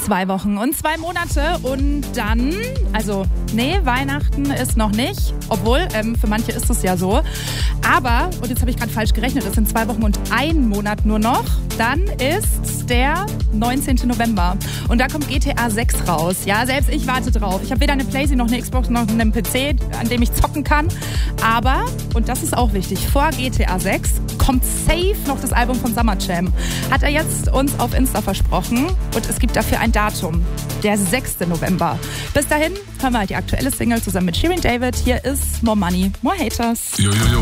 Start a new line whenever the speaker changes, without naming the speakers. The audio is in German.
2 Wochen und 2 Monate und dann, Weihnachten ist noch nicht, obwohl, für manche ist es ja so. Aber, und jetzt habe ich gerade falsch gerechnet, es sind 2 Wochen und 1 Monat nur noch, dann ist der 19. November. Und da kommt GTA 6 raus. Ja, selbst ich warte drauf. Ich habe weder eine Playstation noch eine Xbox noch einen PC, an dem ich zocken kann. Aber, und das ist auch wichtig, vor GTA 6 kommt safe noch das Album von Summer Jam. Hat er jetzt uns auf Insta versprochen. Und es gibt dafür ein Datum. Der 6. November. Bis dahin hören wir halt die aktuelle Single zusammen mit Shirin David. Hier ist More Money, More Haters.
Jo, jo, jo.